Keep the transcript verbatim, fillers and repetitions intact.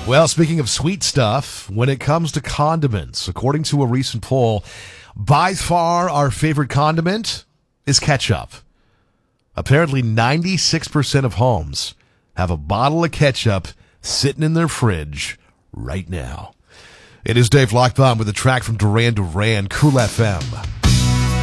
Well, speaking of sweet stuff, when it comes to condiments, according to a recent poll, by far our favorite condiment is ketchup. Apparently, ninety-six percent of homes have a bottle of ketchup sitting in their fridge right now. It is Dave Lockbaum with a track from Duran Duran, Cool F M.